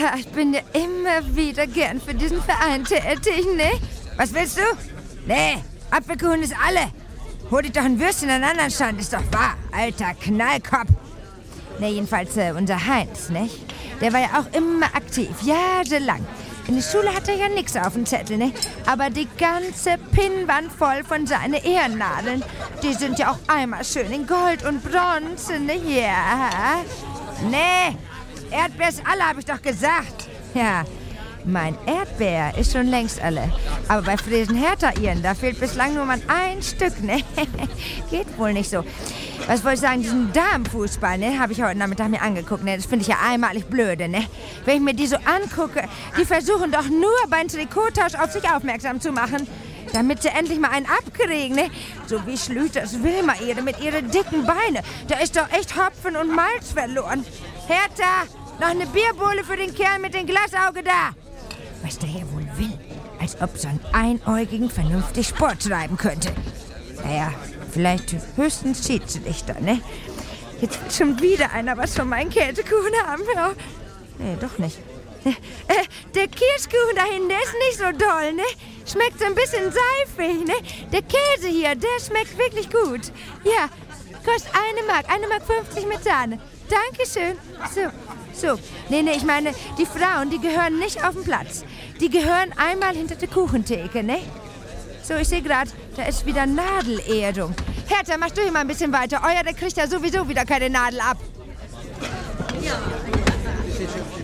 Ja, ich bin ja immer wieder gern für diesen Verein tätig, ne? Was willst du? Nee, Apfelkuchen ist alle. Hol dich doch ein Würstchen an den anderen Stand, ist doch wahr, alter Knallkopf. Ne, jedenfalls unser Heinz, nicht? Der war ja auch immer aktiv, jahrelang. In der Schule hat er ja nichts auf dem Zettel, ne? Aber die ganze Pinnwand voll von seinen Ehrennadeln. Die sind ja auch einmal schön in Gold und Bronze, ne? Ja. Nee, Erdbeer ist alle, hab ich doch gesagt. Ja, mein Erdbeer ist schon längst alle. Aber bei Fresen Hertha ihren, da fehlt bislang nur mal ein Stück, ne? Geht wohl nicht so. Was wollte ich sagen, diesen Damenfußball, ne, habe ich heute Nachmittag mir angeguckt, ne? Das finde ich ja einmalig blöde, ne? Wenn ich mir die so angucke, die versuchen doch nur beim Trikottausch auf sich aufmerksam zu machen, damit sie endlich mal einen abkriegen, ne? So wie Schlüters Wilma mit ihren dicken Beine. Da ist doch echt Hopfen und Malz verloren. Hertha, noch eine Bierbohle für den Kerl mit dem Glasauge da. Was der hier wohl will, als ob so ein Einäugigen vernünftig Sport treiben könnte. Naja, vielleicht höchstens Schiedsrichter, ne? Jetzt will schon wieder einer was von meinen Käsekuchen haben. Ja. Nee, doch nicht. Der Kirschkuchen da hinten, der ist nicht so doll, ne? Schmeckt so ein bisschen seifig, ne? Der Käse hier, der schmeckt wirklich gut. Ja, kostet 1 Mark 50 mit Sahne. Dankeschön. So. Nee, ich meine, die Frauen, die gehören nicht auf den Platz. Die gehören einmal hinter der Kuchentheke, ne? So, ich sehe gerade, da ist wieder Nadelerdung. Hertha, mach du hier mal ein bisschen weiter. Der kriegt ja sowieso wieder keine Nadel ab. Ja.